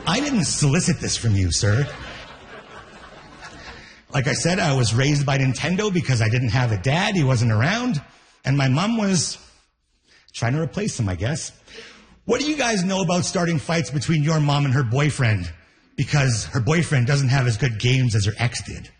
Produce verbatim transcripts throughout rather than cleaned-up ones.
I didn't solicit this from you, sir. Like I said, I was raised by Nintendo because I didn't have a dad. He wasn't around. And my mom was trying to replace him, I guess. What do you guys know about starting fights between your mom and her boyfriend because her boyfriend doesn't have as good games as her ex did?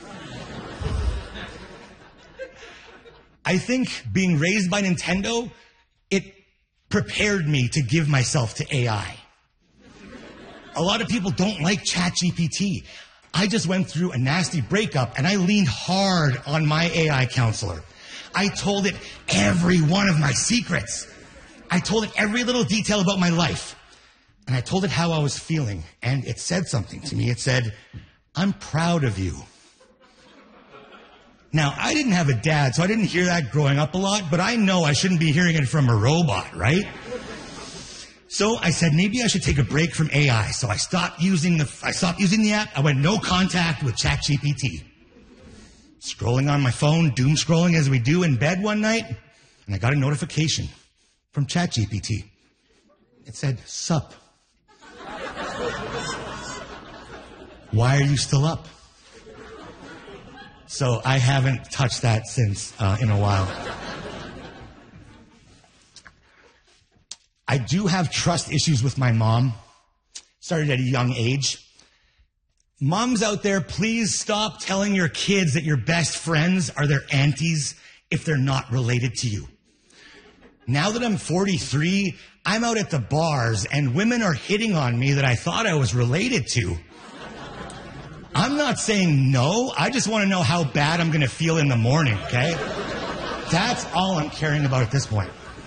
I think being raised by Nintendo, it prepared me to give myself to A I. A lot of people don't like ChatGPT. I just went through a nasty breakup and I leaned hard on my A I counselor. I told it every one of my secrets. I told it every little detail about my life. And I told it how I was feeling. And it said something to me. It said, "I'm proud of you." Now, I didn't have a dad, so I didn't hear that growing up a lot, but I know I shouldn't be hearing it from a robot, right? So I said, maybe I should take a break from A I. So I stopped using the, I stopped using the app. I went no contact with ChatGPT. Scrolling on my phone, doom scrolling as we do in bed one night, and I got a notification from ChatGPT. It said, "Sup. Why are you still up?" So I haven't touched that since uh, in a while. I do have trust issues with my mom. Started at a young age. Moms out there, please stop telling your kids that your best friends are their aunties if they're not related to you. Now that I'm forty-three, I'm out at the bars and women are hitting on me that I thought I was related to. I'm not saying no. I just want to know how bad I'm going to feel in the morning, okay? That's all I'm caring about at this point.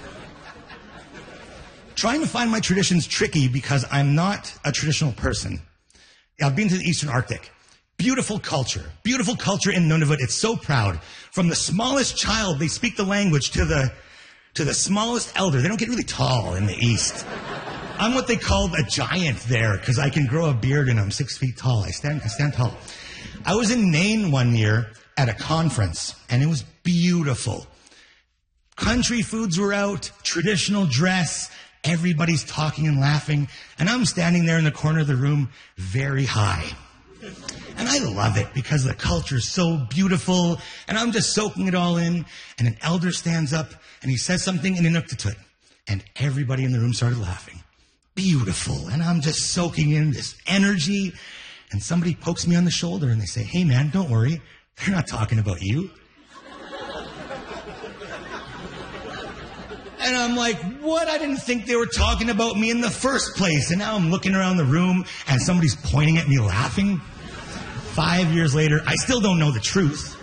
Trying to find my traditions tricky because I'm not a traditional person. I've been to the Eastern Arctic. Beautiful culture. Beautiful culture in Nunavut. It's so proud. From the smallest child, they speak the language, to the to the smallest elder. They don't get really tall in the East. I'm what they call a giant there because I can grow a beard and I'm six feet tall. I stand, I stand tall. I was in Nain one year at a conference and it was beautiful. Country foods were out, traditional dress, everybody's talking and laughing, and I'm standing there in the corner of the room very high. And I love it because the culture is so beautiful and I'm just soaking it all in. And an elder stands up and he says something in Inuktitut and everybody in the room started laughing. Beautiful. And I'm just soaking in this energy. And somebody pokes me on the shoulder and they say, "Hey man, don't worry. They're not talking about you." And I'm like, what? I didn't think they were talking about me in the first place. And now I'm looking around the room and somebody's pointing at me laughing. Five years later, I still don't know the truth.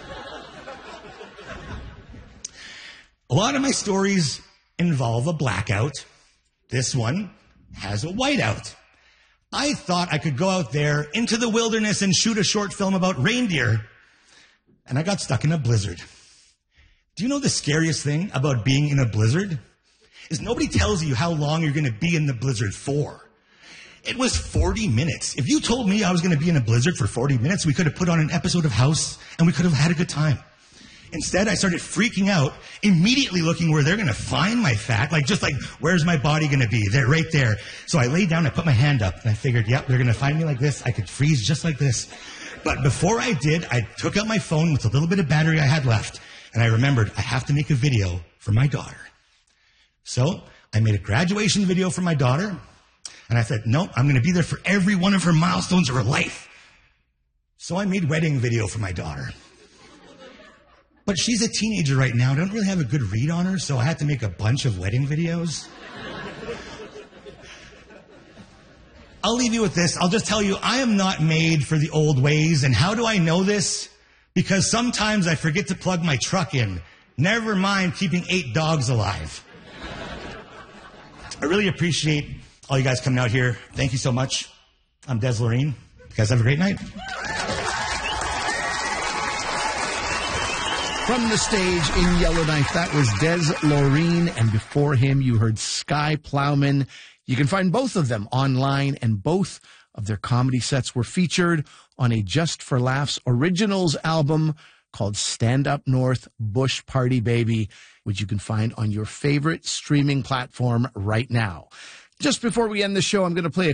A lot of my stories involve a blackout. This one has a whiteout. I thought I could go out there into the wilderness and shoot a short film about reindeer, and I got stuck in a blizzard. Do you know the scariest thing about being in a blizzard? Is nobody tells you how long you're going to be in the blizzard for. It was forty minutes. If you told me I was going to be in a blizzard for forty minutes, we could have put on an episode of House and we could have had a good time. Instead, I started freaking out, immediately looking where they're going to find my fat. Like, just like, where's my body going to be? They're right there. So I laid down, I put my hand up, and I figured, yep, they're going to find me like this. I could freeze just like this. But before I did, I took out my phone with the little bit of battery I had left, and I remembered I have to make a video for my daughter. So I made a graduation video for my daughter, and I said, nope, I'm going to be there for every one of her milestones of her life. So I made a wedding video for my daughter. But she's a teenager right now. I don't really have a good read on her, so I had to make a bunch of wedding videos. I'll leave you with this. I'll just tell you, I am not made for the old ways. And how do I know this? Because sometimes I forget to plug my truck in. Never mind keeping eight dogs alive. I really appreciate all you guys coming out here. Thank you so much. I'm Des Loreen. You guys have a great night. From the stage in Yellowknife, that was Des Loreen, and before him you heard Sky Plowman. You can find both of them online, and both of their comedy sets were featured on a Just for Laughs Originals album called Stand Up North Bush Party Baby, which you can find on your favorite streaming platform right now. Just before we end the show, I'm going to play a